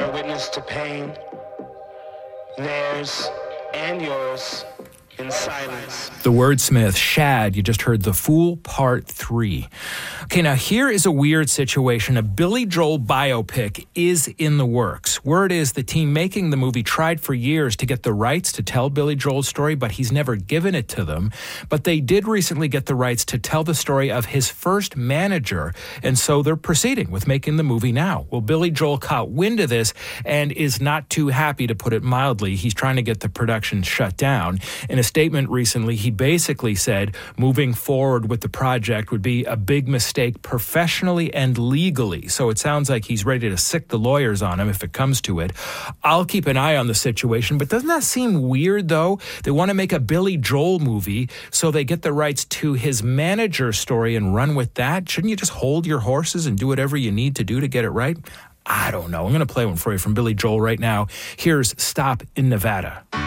bear witness to pain, theirs and yours, in silence. The wordsmith, Shad. You just heard The Fool, Part 3. Okay, now here is a weird situation. A Billy Joel biopic is in the works. Word is the team making the movie tried for years to get the rights to tell Billy Joel's story, but he's never given it to them. But they did recently get the rights to tell the story of his first manager, and so they're proceeding with making the movie now. Well, Billy Joel caught wind of this and is not too happy, to put it mildly. He's trying to get the production shut down. In a statement recently, he basically said moving forward with the project would be a big mistake professionally and legally. So it sounds like he's ready to sick the lawyers on him if it comes to it. I'll keep an eye on the situation, but doesn't that seem weird, though? They want to make a Billy Joel movie, so they get the rights to his manager story and run with that. Shouldn't you just hold your horses and do whatever you need to do to get it right? I don't know. I'm going to play one for you from Billy Joel right now. Here's Stop in Nevada.